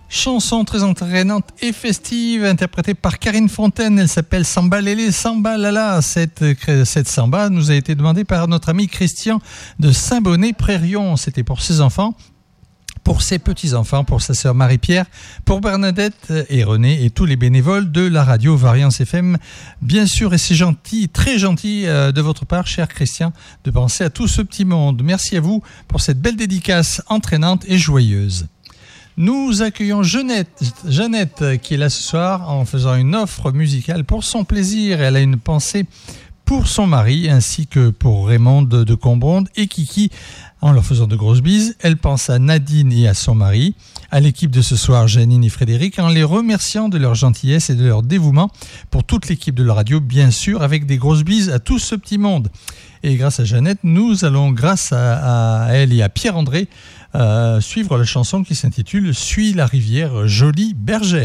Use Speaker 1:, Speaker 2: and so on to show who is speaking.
Speaker 1: Chanson très entraînante et festive, interprétée par Karine Fontaine. Elle s'appelle Samba Lélé, Samba Lala. Cette samba nous a été demandée par notre ami Christian de Saint-Bonnet-Prérion. C'était pour ses enfants, pour ses petits-enfants, pour sa sœur Marie-Pierre, pour Bernadette et René et tous les bénévoles de la radio Variance FM. Bien sûr, et c'est gentil, très gentil de votre part, cher Christian, de penser à tout ce petit monde. Merci à vous pour cette belle dédicace entraînante et joyeuse. Nous accueillons Jeannette qui est là ce soir en faisant une offre musicale pour son plaisir. Elle a une pensée pour son mari ainsi que pour Raymond de Combronde et Kiki en leur faisant de grosses bises. Elle pense à Nadine et à son mari, à l'équipe de ce soir, Janine et Frédéric, en les remerciant de leur gentillesse et de leur dévouement pour toute l'équipe de la radio, bien sûr, avec des grosses bises à tout ce petit monde. Et grâce à Jeannette, nous allons, grâce à elle et à Pierre-André, suivre la chanson qui s'intitule « Suis la rivière, jolie bergère ».